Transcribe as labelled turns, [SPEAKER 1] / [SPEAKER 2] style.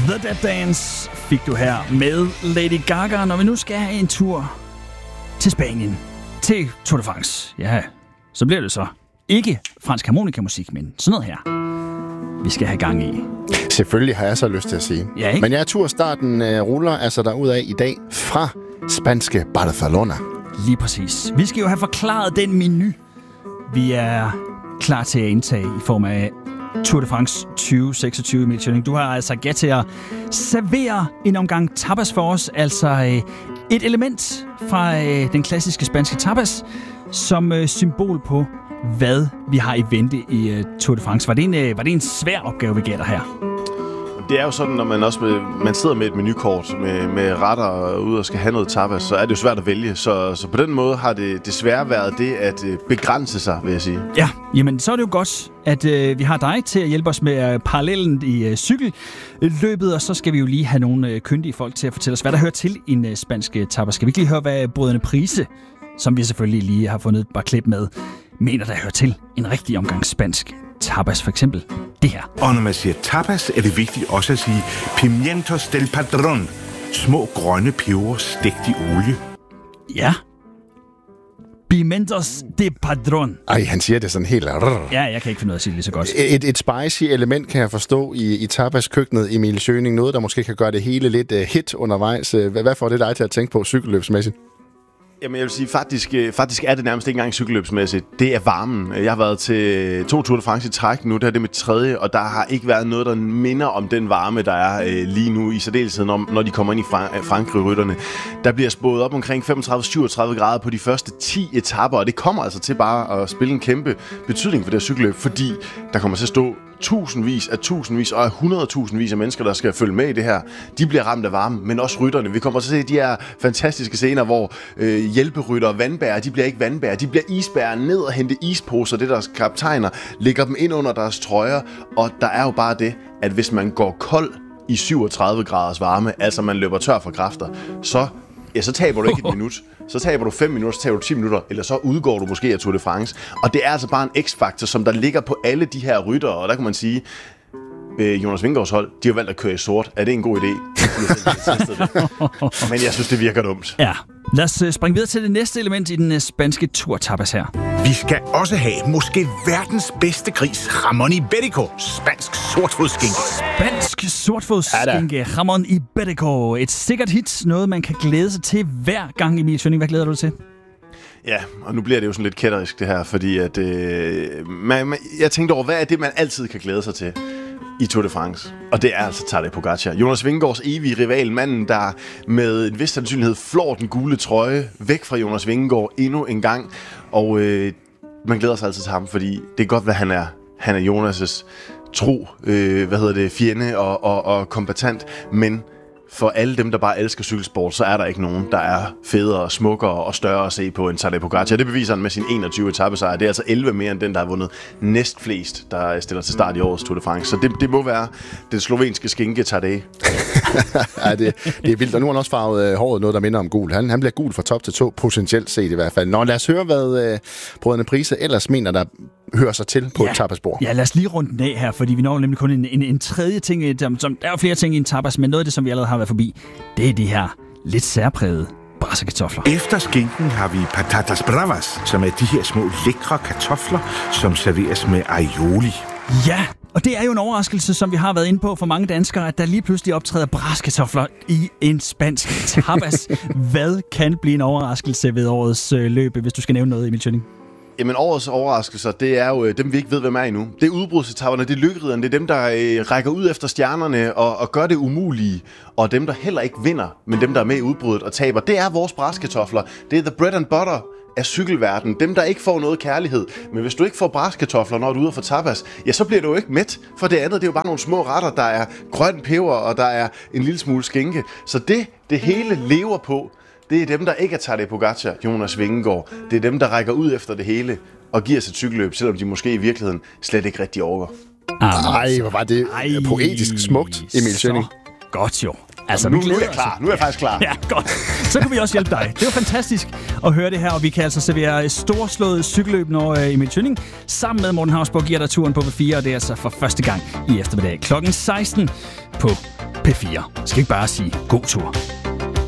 [SPEAKER 1] The Dead Dance fik du her med Lady Gaga, når vi nu skal have en tur til Spanien, til Tour de France. Ja, så bliver det så ikke fransk harmonikamusik, men sådan noget her, vi skal have gang i.
[SPEAKER 2] Selvfølgelig har jeg så lyst til at sige.
[SPEAKER 1] Ja, ikke?
[SPEAKER 2] Men jeg tror, starten ruller altså derudad i dag fra spanske Barcelona.
[SPEAKER 1] Lige præcis. Vi skal jo have forklaret den menu, vi er klar til at indtage i form af Tour de France 2026, Emil Schønning. Du har altså gæt til at servere en omgang tapas for os, altså et element fra den klassiske spanske tapas, som symbol på, hvad vi har i vente i Tour de France. Var det en svær opgave, vi gætter her?
[SPEAKER 3] Det er jo sådan, når man sidder med et menukort med retter ude og skal have noget tapas, så er det jo svært at vælge. Så på den måde har det desværre været det at begrænse sig, vil jeg sige.
[SPEAKER 1] Ja, jamen så er det jo godt, at vi har dig til at hjælpe os med parallellen i cykelløbet, og så skal vi jo lige have nogle kyndige folk til at fortælle os, hvad der hører til en spansk tapas. Skal vi ikke lige høre, hvad brødrene Prise, som vi selvfølgelig lige har fundet et par klip med, mener, der hører til en rigtig omgang spansk tapas, for eksempel det her.
[SPEAKER 4] Og når man siger tapas, er det vigtigt også at sige pimientos del padrón. Små grønne peber stegt i olie.
[SPEAKER 1] Ja. Pimientos de padrón.
[SPEAKER 2] Ej, han siger det sådan helt...
[SPEAKER 1] Ja, jeg kan ikke finde ud af at sige det lige så godt.
[SPEAKER 2] Et spicy element kan jeg forstå i tapas-køkkenet, Emil Schønning. Noget, der måske kan gøre det hele lidt hit undervejs. Hvad får det dig til at tænke på cykelløbsmæssigt?
[SPEAKER 3] Jamen, jeg vil sige, faktisk er det nærmest ikke engang cykelløbsmæssigt. Det er varmen. Jeg har været til 2 Tour de France i træk nu, det er det mit 3., og der har ikke været noget, der minder om den varme, der er lige nu, i særdeleshed, når de kommer ind i Frankrig-rytterne. Der bliver spået op omkring 35-37 grader på de første 10 etapper, og det kommer altså til bare at spille en kæmpe betydning for det her cykelløb, fordi der kommer til at stå tusindvis og 100.000 af mennesker, der skal følge med i det her. De bliver ramt af varme, men også rytterne. Vi kommer til at se de her fantastiske scener, hvor hjælperytter og vandbærer, de bliver ikke vandbærer, de bliver isbærer ned og hente isposer, det deres kaptajner, lægger dem ind under deres trøjer, og der er jo bare det, at hvis man går kold i 37 graders varme, altså man løber tør for kræfter, så taber du ikke et minut. Så taber du 5 minutter, så taber du 10 minutter, eller så udgår du måske af Tour de France. Og det er altså bare en x-faktor, som der ligger på alle de her ryttere, og der kan man sige, Jonas Vingegaards hold, de har valgt at køre i sort. Er det en god idé? Men jeg synes, det virker dumt.
[SPEAKER 1] Ja. Lad os springe videre til det næste element i den spanske Tour-tapas her.
[SPEAKER 4] Vi skal også have måske verdens bedste gris, Ramon Iberico, spansk sortfodsskinke.
[SPEAKER 1] Spansk sortfodsskinke, Ramon Iberico. Et sikkert hit, noget man kan glæde sig til hver gang. Emil Schønning, hvad glæder du til?
[SPEAKER 3] Ja, og nu bliver det jo sådan lidt kætterisk det her, fordi at, jeg tænkte over, hvad er det, man altid kan glæde sig til i Tour de France? Og det er altså Tadej Pogačar. Jonas Vingegaards evige rival, manden, der med en vis sandsynlighed flår den gule trøje væk fra Jonas Vingegaard endnu en gang. Og man glæder sig altid til ham, fordi det er godt, hvad han er. Han er Jonas' tro, fjende og kompetent, men for alle dem, der bare elsker cykelsport, så er der ikke nogen, der er federe, smukkere og større at se på end Tadej Pogačar. Det beviser han med sin 21 etapesejre. Det er altså 11 mere end den, der har vundet næstflest, der stiller til start i årets Tour de France. Så det må være det slovenske skinke Tadej.
[SPEAKER 2] Ja, det er vildt. Og nu har han også farvet håret noget, der minder om gul. Han bliver gul fra top til tå, potentielt set i hvert fald. Nå, lad os høre, hvad brødrene Prise ellers mener, der hører sig til på et tapasbord. Ja,
[SPEAKER 1] lad os lige runde den af her, fordi vi når nemlig kun en tredje ting. Der er jo flere ting i en tapas, men noget af det, som vi allerede har været forbi, det er de her lidt særprægede brassekartofler.
[SPEAKER 4] Efter skinken har vi patatas bravas, som er de her små lækre kartofler, som serveres med aioli.
[SPEAKER 1] Ja, og det er jo en overraskelse, som vi har været inde på for mange danskere, at der lige pludselig optræder brassekartofler i en spansk tapas. Hvad kan blive en overraskelse ved årets løb, hvis du skal nævne noget, Emil Schønning?
[SPEAKER 3] Jamen, årets overraskelser, det er jo dem, vi ikke ved, hvem er endnu. Det er udbrudsetaperne, det er lykkeridderne, det er dem, der rækker ud efter stjernerne og gør det umulige. Og dem, der heller ikke vinder, men dem, der er med i udbruddet og taber, det er vores brassekartofler. Det er the bread and butter af cykelverden. Dem, der ikke får noget kærlighed. Men hvis du ikke får brassekartofler, når du er ude for tapas, ja, så bliver du jo ikke mæt. For det andet, det er jo bare nogle små retter, der er grøn peber, og der er en lille smule skinke. Så det hele lever på, det er dem, der ikke er Tadej Pogačar, Jonas Vingegaard. Det er dem, der rækker ud efter det hele og giver sig et cykelløb, selvom de måske i virkeligheden slet ikke rigtig overgår.
[SPEAKER 2] Ej, hvor var det poetisk smukt, Emil Schønning.
[SPEAKER 1] Godt jo. Altså,
[SPEAKER 3] nu er jeg klar. Nu er jeg faktisk klar.
[SPEAKER 1] Ja, godt. Så kan vi også hjælpe dig. Det var fantastisk at høre det her, og vi kan altså servere storslået cykelløb, når Emil Schønning sammen med Morten Hausborg giver dig turen på V4, og det er altså for første gang i eftermiddag klokken 16 på P4. Skal ikke bare sige god tur.